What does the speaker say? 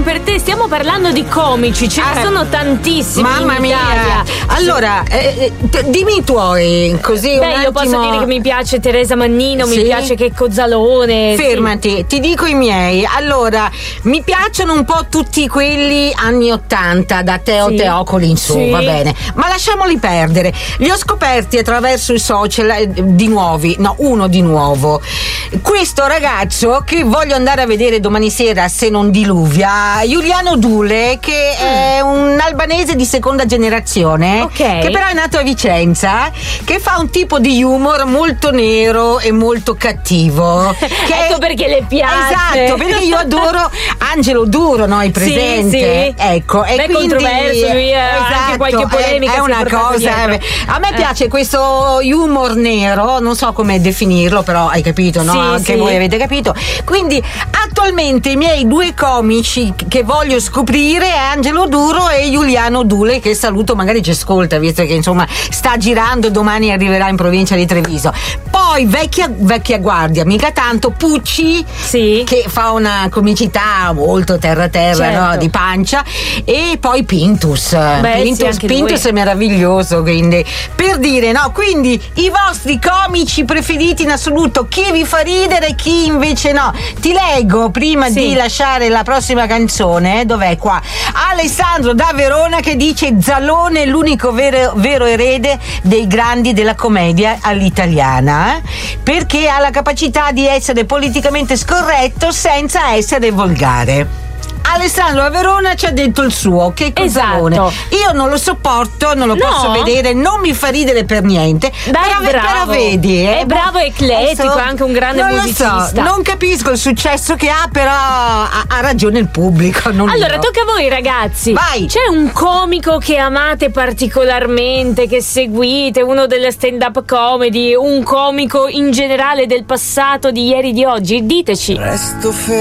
per te, stiamo parlando di comici, ce ne sono tantissimi. Mamma mia. Allora, dimmi i tuoi, così un attimo. Io posso dire che mi piace Teresa Mannino, mi piace Checco Zalone. Fermati, ti dico i miei. Allora, mi piacciono un po' tutti quelli anni 80, da Teo Teocoli in su, va bene. Ma lasciamoli perdere. Li ho scoperti attraverso i social uno di nuovo. Questo ragazzo che voglio andare a vedere domani sera, se non diluvia, Giuliano Dule, che è un albanese di seconda generazione, che però è nato a Vicenza, che fa un tipo di humor molto nero e molto cattivo. Ecco perché le piace. Esatto, perché io adoro Angelo Duro, no? Hai presente? Ecco, e quindi controverso, lui ha anche qualche polemica. È una cosa. A me piace questo humor nero, non so come definirlo, però hai capito, no? Anche voi avete capito. Quindi attualmente i miei due comici che voglio scoprire è Angelo Duro e Giuliano Dule, che saluto, magari ci ascolta, visto che insomma sta girando, domani arriverà in provincia di Treviso. Poi vecchia guardia, mica tanto, Pucci, che fa una comicità molto terra, no? Di pancia, e poi Pintus. Pintus è meraviglioso, quindi per dire, no? Quindi i vostri comici preferiti in assoluto, chi vi fa ridere e chi invece no. Ti leggo prima di lasciare la prossima canzone. Dov'è qua? Alessandro da Verona che dice: Zalone è l'unico vero erede dei grandi della commedia all'italiana, perché ha la capacità di essere politicamente scorretto senza essere volgare. Alessandro a Verona ci ha detto il suo, che Zalone. Io non lo sopporto, non lo posso vedere, non mi fa ridere per niente. Però vedi, è bravo, è eclettico, è anche un grande musicista. Non capisco il successo che ha, però ha ragione il pubblico. Allora, tocca a voi, ragazzi. Vai. C'è un comico che amate particolarmente, che seguite, uno delle stand-up comedy, un comico in generale del passato, di ieri, di oggi? Diteci.